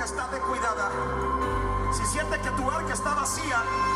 está descuidada, si sientes que tu arca está vacía,